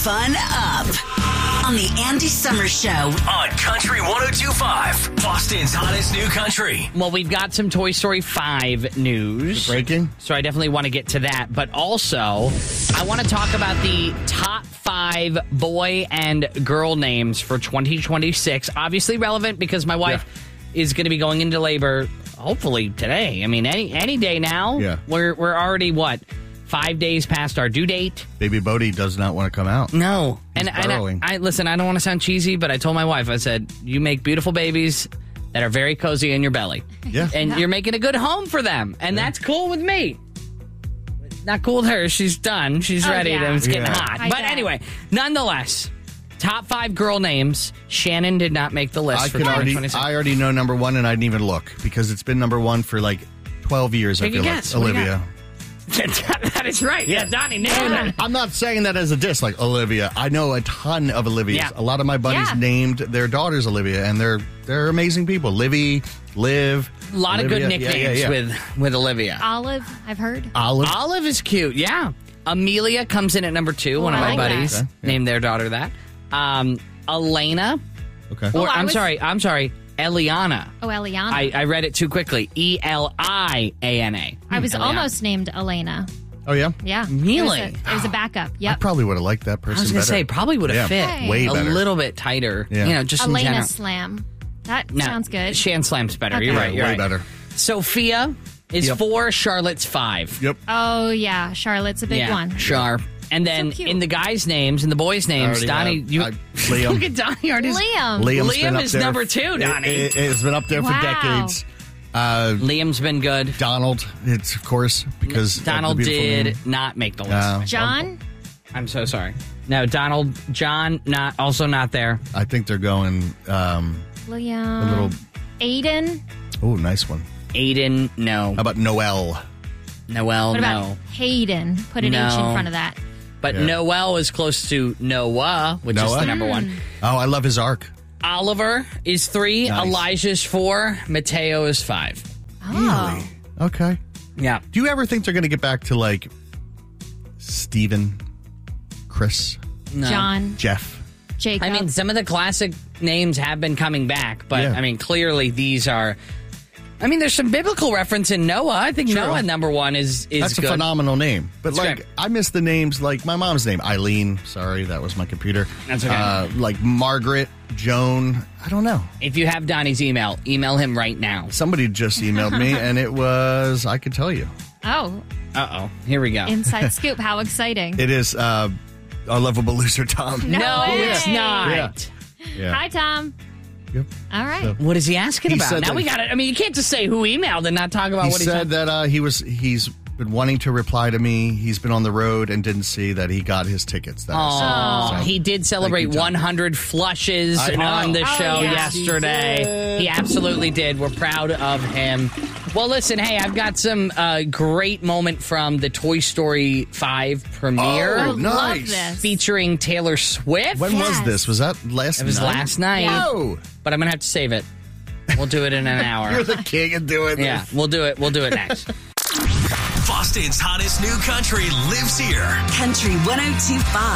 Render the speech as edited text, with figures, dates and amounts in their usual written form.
fun up on the Andy Summers Show on Country 102.5, Boston's hottest new country. Well, we've got some Toy Story 5 news. Breaking? So I definitely want to get to that. But also, I want to talk about the top 5 boy and girl names for 2026. Obviously relevant because my wife is going to be going into labor, hopefully today. I mean, any day now. Yeah. We're already, 5 days past our due date? Baby Bodie does not want to come out. No. He's burrowing. I listen, I don't want to sound cheesy, but I told my wife, I said, you make beautiful babies that are very cozy in your belly. Yeah. And you're making a good home for them. And that's cool with me. Not cool with her. She's done. She's ready. Yeah. It's getting Yeah. hot. I But bet. anyway, nonetheless, top 5 girl names. Shannon did not make the list for 2026. I already know number 1, and I didn't even look because it's been number 1 for like 12 years. Take I a feel guess. like What do you Olivia. That is right. Yeah, Donnie nailed it. I'm not saying that as a diss, like Olivia. I know a ton of Olivias. Yeah. A lot of my buddies Yeah. named their daughters Olivia, and they're amazing people. Livy, Liv. A lot of good Olivia. nicknames Yeah. with Olivia. Olive, I've heard. Olive. Olive is cute, yeah. Amelia comes in at number 2. One of I my like that. buddies Okay, yeah. named their daughter that. Elena, Okay. or I I'm was- sorry, Eliana. Oh, Eliana. I read it too quickly. Eliana. I was Eliana. almost named Elena. Oh, yeah? Yeah. Really? It was a backup. I Yep. probably would have liked that I person was going to better. say, probably would have Yeah, fit way a better. little bit tighter. Yeah. Just in Elena general. Slam. That No, sounds good. Shan Slam's better. Okay. You're Yeah, right. You're way right. better. Sophia is Yep. 4. Charlotte's 5. Yep. Oh, yeah. Charlotte's a big one. Char. And then So cute. in the guys' names and the boys' names, already Donnie, have- you Liam. look at Donnie already. Liam. Liam's been Liam up is there. number 2, Donnie. It's been up there for Wow. decades. Liam's been good. Donald, it's of course because of the Donald beautiful did name. not make the list. No. John? I'm so sorry. No, John, not there. I think they're going Liam. a little. Aiden? Oh, nice one. Aiden, no. How about Noel? Noel, What about no. Hayden? Put an H in No. front of that. But Yeah. Noel is close to Noah, which is Noah? the number 1. Oh, I love his arc. Oliver is 3. Nice. Elijah's 4. Mateo is 5. Oh. Okay. Yeah. Do you ever think they're going to get back to like Stephen, Chris, No. John, Jeff? Jacob. I mean, some of the classic names have been coming back, but Yeah. I mean, clearly these are. I mean, there's some biblical reference in Noah. I think Noah number 1 is That's good. a phenomenal name. But It's like, great. I miss the names like my mom's name, Eileen. Sorry, that was my computer. That's okay. Like Margaret, Joan. I don't know. If you have Donnie's email him right now. Somebody just emailed me, and it was I could tell you. Oh, Uh-oh. Here we go. inside scoop. How exciting. It is our lovable loser, Tom. No, way. it's not. Yeah. Yeah. Hi, Tom. Yep. All right. So- What is he asking He about? said Now that- we got it. I mean, you can't just say who emailed and not talk about He what he said said. that he's been wanting to reply to me. He's been on the road and didn't see that he got his tickets. That I sent. So, He did celebrate thank you, Tom. 100 flushes I know. on the Oh, show yeah. yesterday. He absolutely did. We're proud of him. Well, listen, hey, I've got some great moment from the Toy Story 5 premiere Oh, Love nice. this. featuring Taylor Swift. When was Yes. this? Was that last night? It was last night, Oh, but I'm going to have to save it. We'll do it in an hour. you're the king of doing this. Yeah, we'll do it. We'll do it next. Boston's hottest new country lives here. Country 102.5.